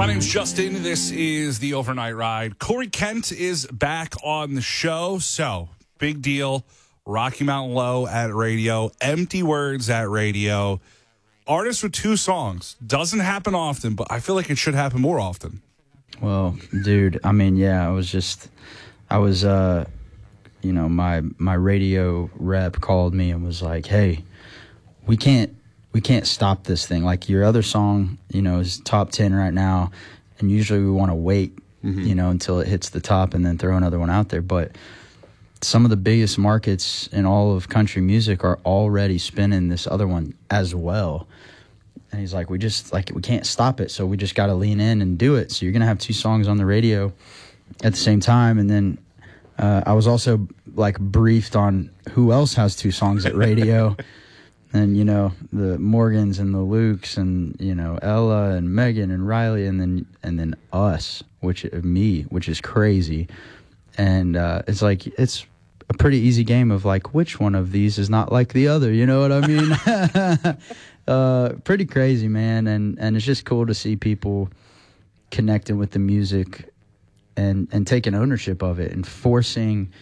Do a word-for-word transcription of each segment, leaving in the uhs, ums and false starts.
My name's Justin. This is the Overnight Ride. Corey Kent is back on the show. So, big deal. Rocky Mountain Low at radio. Empty Words at radio. Artist with two songs. Doesn't happen often, but I feel like it should happen more often. Well, dude, I mean, yeah, I was just, I was, uh, you know, my my radio rep called me and was like, hey, we can't, we can't stop this thing. Like, your other song, you know, is top ten right now, and usually we want to wait, mm-hmm. you know, until it hits the top and then throw another one out there. But some of the biggest markets in all of country music are already spinning this other one as well. And he's like, we just, like, we can't stop it, so we just got to lean in and do it. So you're going to have two songs on the radio at the same time. And then uh, I was also, like, briefed on who else has two songs at radio. And, you know, the Morgans and the Lukes and, you know, Ella and Megan and Riley and then and then us, which me, which is crazy. And uh, it's like, it's a pretty easy game of, like, which one of these is not like the other, you know what I mean? uh, pretty crazy, man. And, and it's just cool to see people connecting with the music and, and taking ownership of it and forcing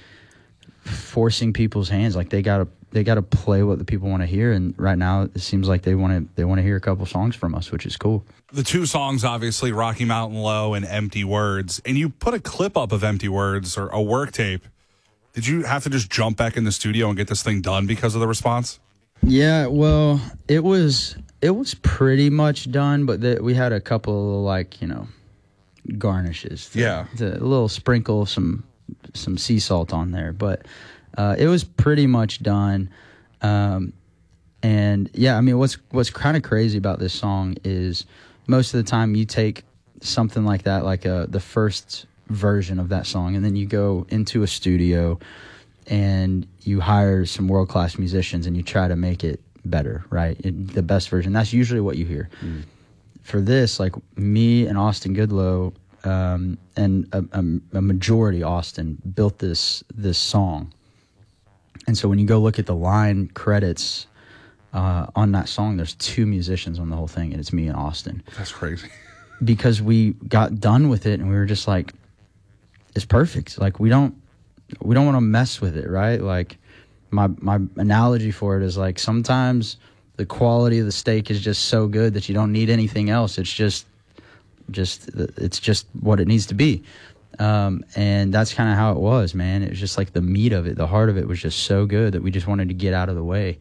forcing people's hands. Like, they got to they got to play what the people want to hear, and right now it seems like they want to they want to hear a couple songs from us, which is cool. The two songs, obviously, Rocky Mountain Low and Empty Words, and you put a clip up of Empty Words, or a work tape. Did you have to just jump back in the studio and get this thing done because of the response? Yeah, well, it was it was pretty much done, but the, we had a couple of, like, you know, garnishes. To, yeah, to a little sprinkle some some sea salt on there, but uh, it was pretty much done. Um, and yeah, I mean, what's what's kind of crazy about this song is most of the time you take something like that, like a, the first version of that song, and then you go into a studio and you hire some world-class musicians and you try to make it better, right? It, the best version. That's usually what you hear. Mm. For this, like, me and Austin Goodlow, um, and a, a, a majority Austin built this this song. And so when you go look at the line credits uh, on that song, there's two musicians on the whole thing, and it's me and Austin. That's crazy. Because we got done with it and we were just like, it's perfect. Like, we don't we don't want to mess with it, right? Like, my my analogy for it is, like, sometimes the quality of the steak is just so good that you don't need anything else. It's just just it's just what it needs to be. Um, and that's kind of how it was, man. It was just like the meat of it, the heart of it was just so good that we just wanted to get out of the way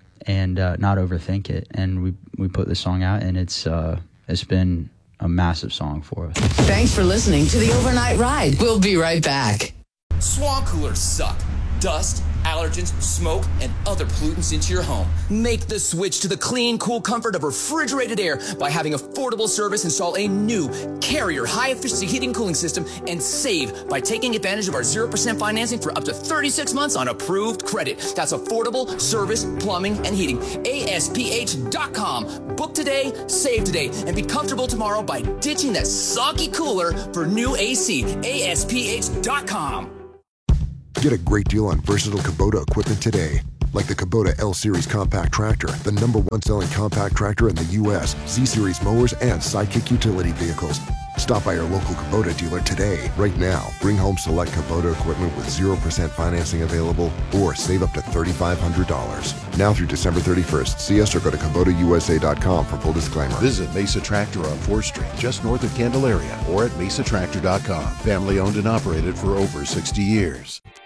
and uh, not overthink it. And we we put this song out, and it's uh, it's been a massive song for us. Thanks for listening to the Overnight Ride. We'll be right back. Swamp coolers suck. Dust, allergens, smoke, and other pollutants into your home. Make the switch to the clean, cool comfort of refrigerated air by having affordable service install a new Carrier high-efficiency heating and cooling system, and save by taking advantage of our zero percent financing for up to thirty-six months on approved credit. That's affordable service, plumbing, and heating. A S P H dot com. Book today, save today, and be comfortable tomorrow by ditching that soggy cooler for new A C. A S P H dot com. Get a great deal on versatile Kubota equipment today. Like the Kubota L-Series compact tractor, the number one selling compact tractor in the U S, Z-Series mowers, and Sidekick utility vehicles. Stop by your local Kubota dealer today. Right now, bring home select Kubota equipment with zero percent financing available, or save up to three thousand five hundred dollars. Now through December thirty-first. See us or go to Kubota U S A dot com for full disclaimer. Visit Mesa Tractor on fourth Street, just north of Candelaria, or at Mesa Tractor dot com. Family owned and operated for over sixty years.